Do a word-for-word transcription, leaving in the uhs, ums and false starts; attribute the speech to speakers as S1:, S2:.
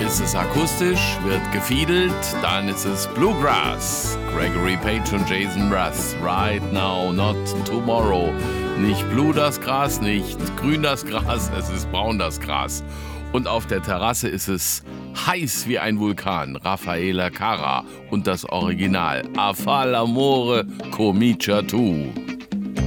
S1: ist es akustisch, wird gefiedelt, dann ist es Bluegrass. Gregory Page und Jason Mraz. Right now, not tomorrow. Nicht blue das Gras, nicht grün das Gras, es ist braun das Gras. Und auf der Terrasse ist es heiß wie ein Vulkan. Raffaella Carrà und das Original. A fa l'amore comincia tu.